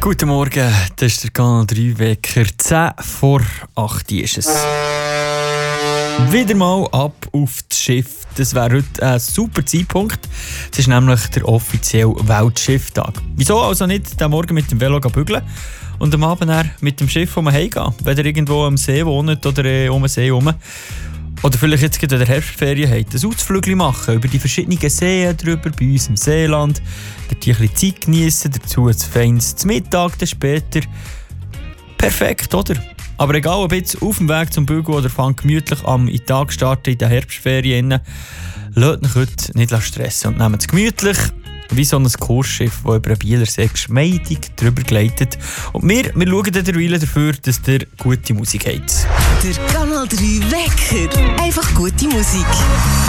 Guten Morgen, das ist der Kanal 3 Wecker. 10 vor 8 ist es. Wieder mal ab auf das Schiff. Das wäre heute ein super Zeitpunkt. Es ist nämlich der offizielle Weltschifftag. Wieso also nicht den Morgen mit dem Velo bügeln und am Abend dann mit dem Schiff heimgehen, wenn ihr irgendwo am See wohnt oder um den See herum. Oder vielleicht jetzt gerade in der Herbstferien habt, ein Ausflügel machen über die verschiedenen Seen drüber bei uns im Seeland. Dort ein bisschen Zeit geniessen, dazu ein feines Mittag, dann später. Perfekt, oder? Aber egal, ob jetzt auf dem Weg zum Bügeln oder fangt gemütlich am Tag starten in den Herbstferien, lasst euch heute nicht stressen und nehmt es gemütlich, wie so ein Kursschiff, das über den Bielersee geschmeidig drüber gleitet. Und wir schauen derweil dafür, dass ihr gute Musik habt. Der Kanal 3 Wecker. Einfach gute Musik.